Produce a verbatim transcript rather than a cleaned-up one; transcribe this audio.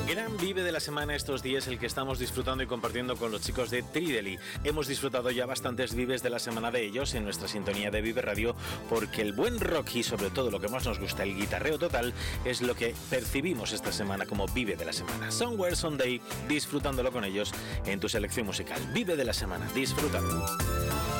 Gran Vive de la semana estos días, el que estamos disfrutando y compartiendo con los chicos de Trideli. Hemos disfrutado ya bastantes Vives de la semana de ellos en nuestra sintonía de Vive Radio, porque el buen rock y sobre todo lo que más nos gusta, el guitarreo total, es lo que percibimos esta semana como Vive de la semana. Somewhere Sunday, disfrutándolo con ellos en tu selección musical. Vive de la semana, disfrútalo.